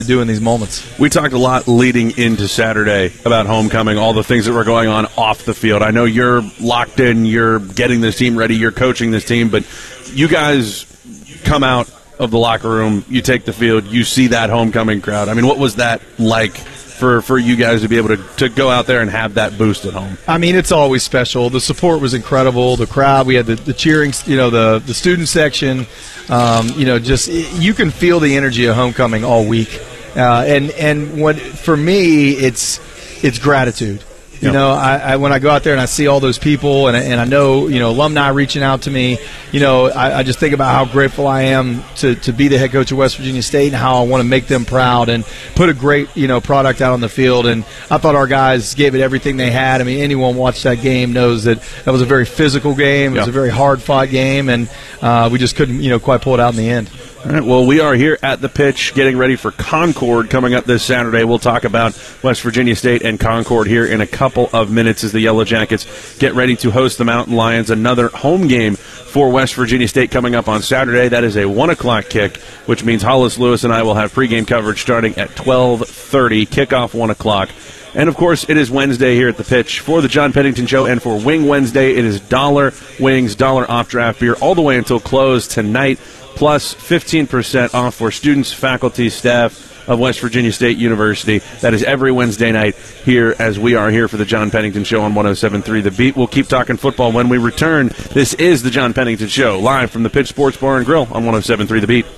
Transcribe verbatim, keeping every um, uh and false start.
do in these moments. We talked a lot leading into Saturday about homecoming, all the things that were going on off the field. I know you're locked in, you're getting this team ready, you're coaching this team, but you guys come out of the locker room, you take the field, you see that homecoming crowd. I mean, what was that like for, for you guys to be able to, to go out there and have that boost at home? I mean, it's always special. The support was incredible. The crowd, we had the, the cheering, you know, the, the student section. Um, you know, just you can feel the energy of homecoming all week. Uh, and and what for me, it's it's gratitude. You Yep. know, I, I when I go out there and I see all those people, and, and I know, you know, alumni reaching out to me, you know, I, I just think about how grateful I am to, to be the head coach of West Virginia State and how I want to make them proud and put a great, you know, product out on the field. And I thought our guys gave it everything they had. I mean, anyone watched that game knows that that was a very physical game. It Yep. was a very hard-fought game, and uh, we just couldn't, you know, quite pull it out in the end. All right, well, we are here at the pitch getting ready for Concord coming up this Saturday. We'll talk about West Virginia State and Concord here in a couple of minutes as the Yellow Jackets get ready to host the Mountain Lions. Another home game for West Virginia State coming up on Saturday. That is a one o'clock kick, which means Hollis Lewis and I will have pregame coverage starting at twelve thirty, kickoff one o'clock. And, of course, it is Wednesday here at the pitch for the John Pennington Show. And for Wing Wednesday, it is dollar wings, dollar off draft beer all the way until close tonight, plus fifteen percent off for students, faculty, staff of West Virginia State University. That is every Wednesday night here as we are here for the John Pennington Show on one oh seven point three The Beat. We'll keep talking football when we return. This is the John Pennington Show, live from the Pitch Sports Bar and Grill on one oh seven point three The Beat.